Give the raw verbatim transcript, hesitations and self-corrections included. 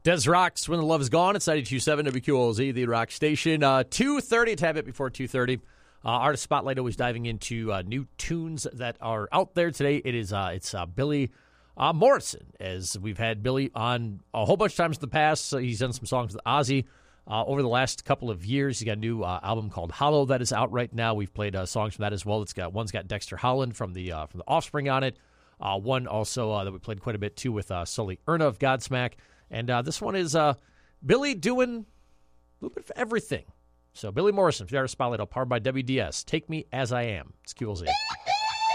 Des Rocks, When the Love Is Gone. It's ninety-two point seven W Q L Z, the rock station. Uh, two thirty, a tad bit before two thirty. Uh, Artist Spotlight, always diving into uh, new tunes that are out there today. It is uh, it's uh, Billy uh, Morrison, as we've had Billy on a whole bunch of times in the past. So he's done some songs with Ozzy uh, over the last couple of years. He's got a new uh, album called Hollow that is out right now. We've played uh, songs from that as well. It's got one's got Dexter Holland from the uh, from the Offspring on it. Uh, one also uh, that we played quite a bit too with uh, Sully Erna of Godsmack. And uh, this one is uh, Billy doing a little bit of everything. So Billy Morrison, for the Artist Spotlight, powered by W D S. Take Me As I Am. It's Q L Z.